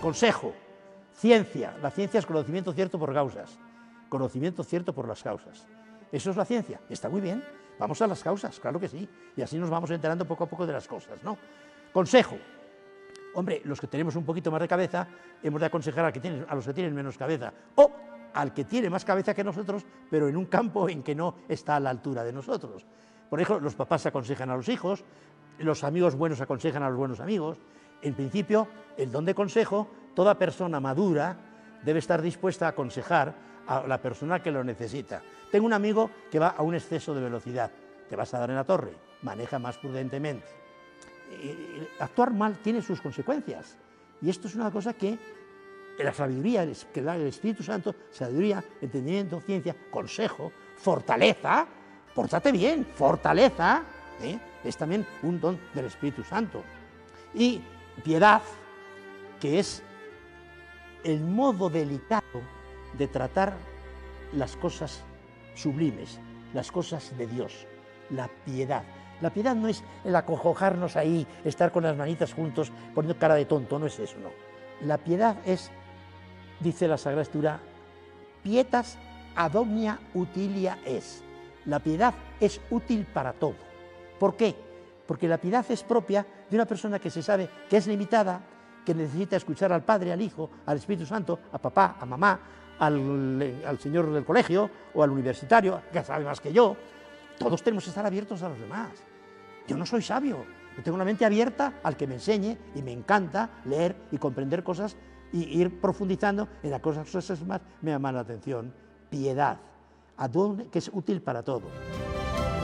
Consejo, ciencia. La ciencia es conocimiento cierto por causas, conocimiento cierto por las causas. Eso es la ciencia, está muy bien. Vamos a las causas, claro que sí, y así nos vamos enterando poco a poco de las cosas, ¿no? Consejo. Hombre, los que tenemos un poquito más de cabeza, hemos de aconsejar a los que tienen menos cabeza, o al que tiene más cabeza que nosotros, pero en un campo en que no está a la altura de nosotros. Por ejemplo, los papás aconsejan a los hijos, los amigos buenos aconsejan a los buenos amigos. En principio, el don de consejo, toda persona madura debe estar dispuesta a aconsejar a la persona que lo necesita. Tengo un amigo que va a un exceso de velocidad, te vas a dar en la torre, maneja más prudentemente. Actuar mal tiene sus consecuencias, y esto es una cosa que la sabiduría que da el Espíritu Santo, sabiduría, entendimiento, ciencia, consejo, fortaleza, pórtate bien, fortaleza, es también un don del Espíritu Santo. Y piedad, que es el modo delicado de tratar las cosas sublimes, las cosas de Dios, la piedad. La piedad no es el acojojarnos ahí, estar con las manitas juntos, poniendo cara de tonto, no es eso, no. La piedad es, dice la Sagrada Escritura, pietas ad omnia utilia es. La piedad es útil para todo. ¿Por qué? Porque la piedad es propia de una persona que se sabe que es limitada, que necesita escuchar al Padre, al Hijo, al Espíritu Santo, a papá, a mamá, al señor del colegio o al universitario, que sabe más que yo. Todos tenemos que estar abiertos a los demás. Yo no soy sabio, yo tengo una mente abierta al que me enseñe y me encanta leer y comprender cosas y ir profundizando en las cosas más me llaman la atención. Piedad, que es útil para todo.